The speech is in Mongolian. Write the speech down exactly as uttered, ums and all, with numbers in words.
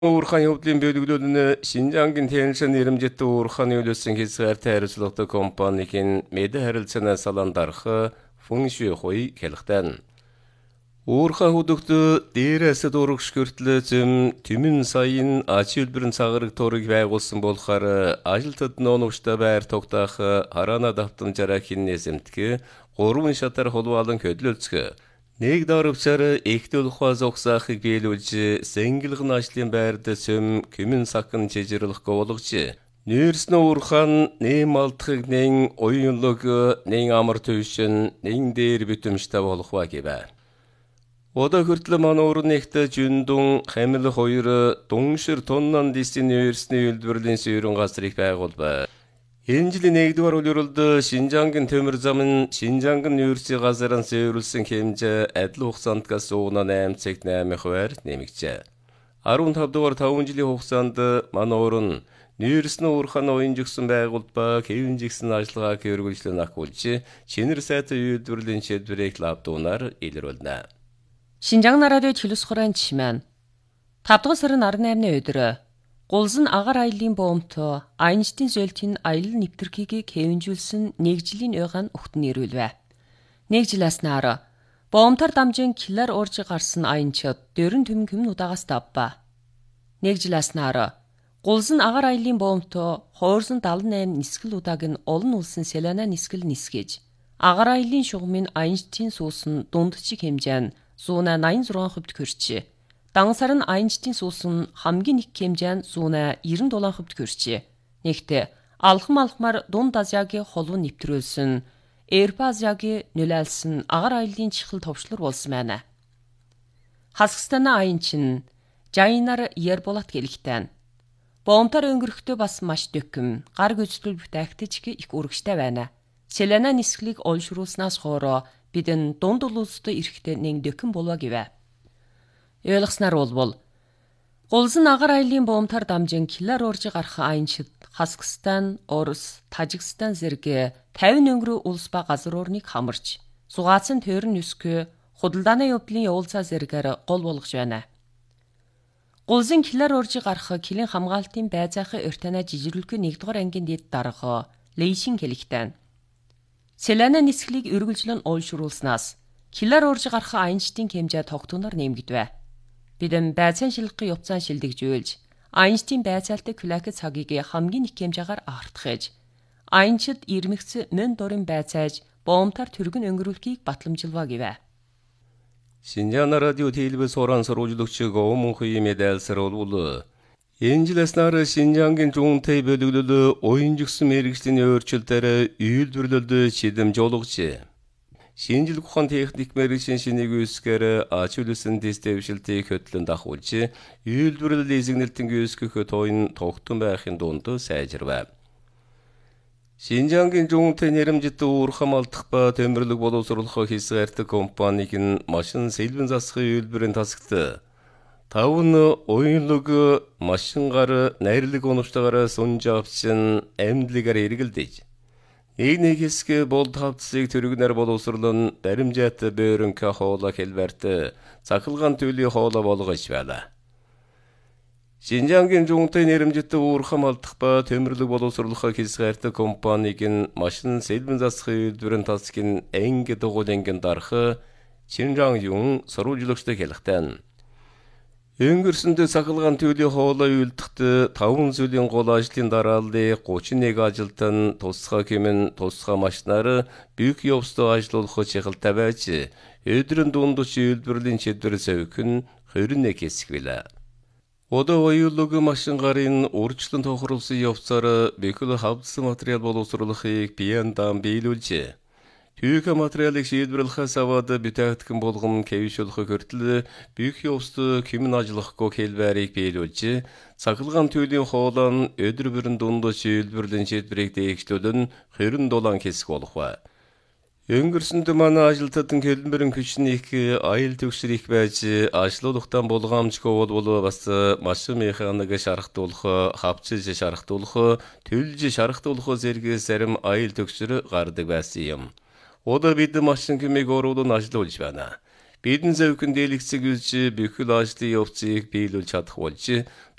Уурхан явдлын бөлөглөлүнө Шинжангийн тэншин нэрэмжитті уурхан үйлөсөн хизгээртэй харилцуулахтай компанийн мэд харилцааны салан дарах функшүй хуй хэлхтэн. Уурхан хөдөгтө дээрээс дурагш көртлөө зэм түмэн сайын ач үлбэрэн цагараг турыг байгуулсан болохоор ажилтад нонувшта байр тогтаах хараана давтамжаараа хиннээс эмтгэ гурван шатар холваалан көдлөлцгө. Нэг дарвчаар ихтүүлхва зогсаахыг биелүүлж, сэнгэлгэн ажлын байрд сөм күмэн сакын чижирлэх говологч. Нүүрснө уурхан нэм алтхыг нэн оюнлог нэн амар төвшин нэн дээр бүтэмжтэй болохва гэвэ. Ода хүртэл манай урнэгт жүндүн хамил хоёр дуншир тоннан дисийн нүүрсний үйлдвэрлэлийн суурин газрыг байгуулва. Энэ жилийн нэгдүгээр улиралд Шинжангийн төмөр замын Шинжангийн нүүрсийн газарын суурилсан хэмжээ адил хугацаанд сууна eight цагт eight хувиар нэмэгджээ. fifteen дугаар five жилийн хугацаанд манай уран нүүрсний уурхан уян жигсэн байгуулт ба хэвэн жигсэн ажиллагааг эргүүлжлэн ахуулж, чинэр сайтай үйлдвэрлэлийн шийдвэрийг лавдуунаар илрүүлнэ. Шинжаан радио телевизхорын чимэн five дугаар сарын eighteen-ны өдөр Гулзан агаар аялын боомто Айнштейн зөөлтийн аялал нэвтрхийг хэвэнжүүлсэн нэг жилийн ойгаан өгтөн ирүүлвэ. Нэг жилээс наар боомтор дамжин килар уурж гарсан аянчид дөрөн төмөн күмэн удаагаас давба. Нэг жилээс наар Гулзан агаар аялын боомто хуурсан seventy-eight нисгэл удааг нь олон улсын Селена нисгэл нисгэж агаар аялын шугамын Айнштейн суусан дундчиг хэмжээ нь one ninety-six хувьд хүрчээ. Дансар нь Айнштейн суусан хамгийн их хэмжээ нь one ninety-seven хувьд хүрчээ. Нэгтээ алхам алхмаар дунд Азиягийн холбоо нэвтрүүлсэн Эрбазягийн нөлөөлсөн агаар аялын чихэл товчлор болсон байна. Хасгстаны аянчин Жайнар Ерболат гэлэгтэн. Боомтор өнгөрөхдөө бас маш дөкөм гар гүйцэтгэл бүтээгтэж их үргэжтэй байна. Селена нисгэлийг олшруулснаас хоороо бидэн дунд улстай эрэхтэй нэг дөкөм болоо гэвэ. Ойлгосноор болбол Гулзан агаар аялын боомтор дамжин килар уурж гарах аянчид Хасгстан, Орос, Тажикстан зэрэг fifty өнгөрөө улс ба газар орныг хамарч, сугаацсан тойрон өскөө худалдааны явдлын явуулцаа зэрэгээр гол болгож байна. Гулзан килар уурж гарах килийн хамгаалтын байцаахын өртөнө жижирлэхгүй нэгдүгээр ангийн дэд дарга Лейшин хэлэгтэн. Селена нисгэлийг үргэлжлэн уйлшруулснаас килар уурж гарах Айнштейн хэмжээ тогтуноор нэмэгдвэ. Бидэн байцаан шилгэх явцаан шилдэгжүүлж, Айнштейн байцаалтай кюлакет цагийг хамгийн их хэмжээгээр артгаж, аянчид ирмэгц мөн дурын байцааж, боомтор түргэн өнгөрүүлэхийг батламжилва гэвэ. Шинжаан радио телевиз хоран соружлогч Гоомунхи медалсар болбол энэ жилээс нар Шинжангийн жуунтай бөлөглөлөө уян жигсэн мэргэжлийн өөрчлөлтөөр үйлдвэрлэлд шийдэмж олгожээ. Шинжилгээ ухаан техник мэргэжийн шинийг үүсгээр ач үлсэн тест дэвшилтийг хөтлөн дахуулж, үйлдвэрлэл эзэгнэлтэн үүсгэх тойн тогтун байхын дунд сайжирвэ. Шинжангийн жуунтай нэрэмжитті уурхам алдах ба төмөрлөг боловсруулах хязгаартай компаниг нь машин сэлбэн засахын үйлдвэрийн тасагт таван уянлог машин гар найрлаг унавчтайгаар сунж авчин амьдлыгаар эргэлдэж Нэг нэг хэсэг болд хавцсыг төрөгнөр боловсруулан баримжаат бөөрөнкө хоола хэлбэрт цахилгаан төлөй хоола болгож байла. Шинжангийн жуунтай нэрэмжитті уурхам алдах ба төмөрлөг боловсруулах хязгаартай компаниг нь машин сэлбэн засахын үйлдвэрийн тасгийн анги дугуйлангийн дарах Шинжангийн сурвалжлагчтай хэлэхтэн. Өнгөрсөндөө цахилгаан төлөй хоолой үйлдэхт five зүйлийн гол ажлын дарааллыг thirty-one ажилтан тусгай хэмээн тусгай машинаар büyük явцтай ажиллуулах чиглэлтэй байж, өдрийн дундч үйлдвэрлэлийн шийдвэр савих нь twenty-one хэсэг билээ. Одоо оюулог машин гарын урьдчилан тохируулсан явцаар бүхэл хавцсан материал боловсруулахыг биендан биелүүлжээ. Түйх материалыг шийдвэрлэхээс аваад бүтээгдэхүүн болгон хэвшүүлэх хүртэл büyük явцтай хэмнэн ажиллахгүй хэлбэрийг биелүүлж, цахилгаан төлөйн хоолой өдөр бүрэн дундч үйлдвэрлэлийн шийдвэрийг дэвшлүүлэн twenty-seven хэсэг болох ба. Өнгөрсөнд манай ажилтнууд хэлбэрэн хүчин их аял төгсөр их байж, ажиллуулахтаа болгоомжгүй болбол бас машин механик шархтуулах, хавцж шархтуулах, төлж шархтуулах зэрэг зарим аял төгсөр гардаг байсан юм. Ода бид машин кемиг оруулан ажиллуулж байна. Бидэн зövkün delikçi güzçi, bükül açlı yopçıyık beylül çatıq olçı,